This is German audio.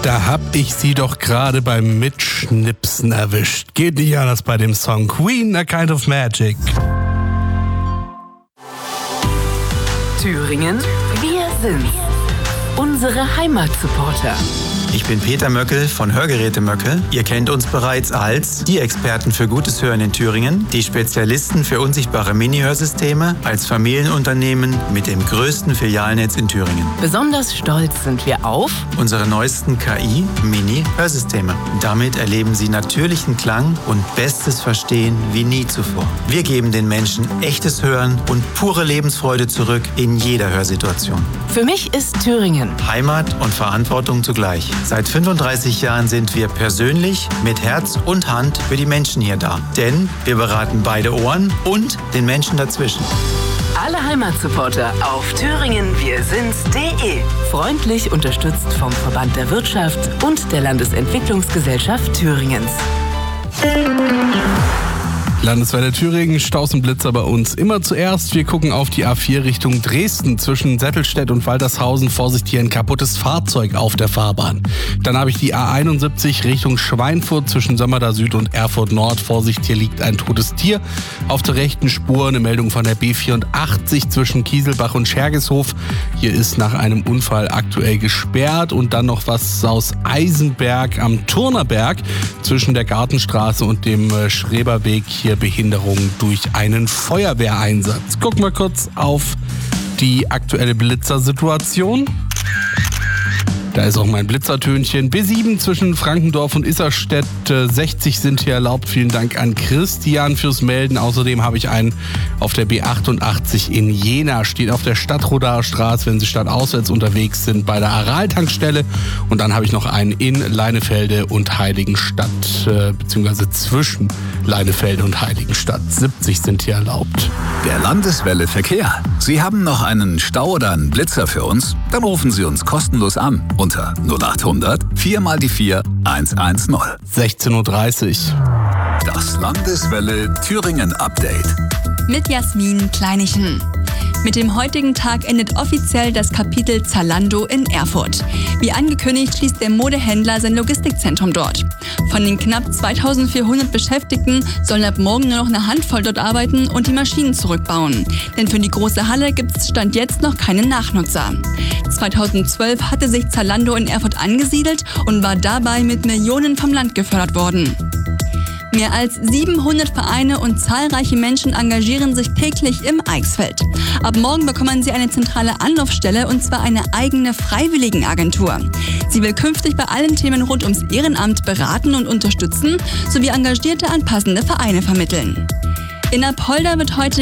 Da hab ich sie doch gerade beim Mitschnipsen erwischt. Geht nicht anders bei dem Song Queen, A Kind of Magic. Thüringen, wir sind's. Unsere Heimatsupporter. Ich bin Peter Möckel von Hörgeräte Möckel. Ihr kennt uns bereits als die Experten für gutes Hören in Thüringen, die Spezialisten für unsichtbare Mini-Hörsysteme, als Familienunternehmen mit dem größten Filialnetz in Thüringen. Besonders stolz sind wir auf Unsere neuesten KI-Mini-Hörsysteme. Damit erleben Sie natürlichen Klang und bestes Verstehen wie nie zuvor. Wir geben den Menschen echtes Hören und pure Lebensfreude zurück in jeder Hörsituation. Für mich ist Thüringen Heimat und Verantwortung zugleich. Seit 35 Jahren sind wir persönlich mit Herz und Hand für die Menschen hier da. Denn wir beraten beide Ohren und den Menschen dazwischen. alle Heimatsupporter auf thüringenwirsinds.de. Freundlich unterstützt vom Verband der Wirtschaft und der Landesentwicklungsgesellschaft Thüringens. Landeswelle Thüringen, Staus und Blitzer bei uns immer zuerst. Wir gucken auf die A4 Richtung Dresden. Zwischen Settelstedt und Waltershausen, Vorsicht, hier ein kaputtes Fahrzeug auf der Fahrbahn. Dann habe ich die A71 Richtung Schweinfurt zwischen Sömmerda Süd und Erfurt Nord. Vorsicht, hier liegt ein totes Tier. Auf der rechten Spur eine Meldung von der B84 zwischen Kieselbach und Schergeshof. Hier ist nach einem Unfall aktuell gesperrt. Und dann noch was aus Eisenberg am Turnerberg zwischen der Gartenstraße und dem Schreberweg. Hier Behinderung durch einen Feuerwehreinsatz. Gucken wir kurz auf die aktuelle Blitzersituation. Da ist auch mein Blitzertönchen. B7 zwischen Frankendorf und Isserstedt. 60 sind hier erlaubt. Vielen Dank an Christian fürs Melden. Außerdem habe ich einen auf der B88 in Jena. Steht auf der Stadtrodaer Straße, wenn Sie stadtauswärts unterwegs sind, bei der Aral-Tankstelle. Und dann habe ich noch einen in Leinefelde und Heiligenstadt, beziehungsweise zwischen Leinefelde und Heiligenstadt. 70 sind hier erlaubt. Der Landeswelle Verkehr. Sie haben noch einen Stau oder einen Blitzer für uns? Dann rufen Sie uns kostenlos an unter 0800 4 mal die 4 110. 16:30 Uhr. Das Landeswelle Thüringen Update. Mit Jasmin Kleinichen. Mit dem heutigen Tag endet offiziell das Kapitel Zalando in Erfurt. Wie angekündigt schließt der Modehändler sein Logistikzentrum dort. Von den knapp 2400 Beschäftigten sollen ab morgen nur noch eine Handvoll dort arbeiten und die Maschinen zurückbauen. Denn für die große Halle gibt es Stand jetzt noch keinen Nachnutzer. 2012 hatte sich Zalando in Erfurt angesiedelt und war dabei mit Millionen vom Land gefördert worden. Mehr als 700 Vereine und zahlreiche Menschen engagieren sich täglich im Eichsfeld. Ab morgen bekommen sie eine zentrale Anlaufstelle und zwar eine eigene Freiwilligenagentur. Sie will künftig bei allen Themen rund ums Ehrenamt beraten und unterstützen, sowie Engagierte an passende Vereine vermitteln. In Apolda wird heute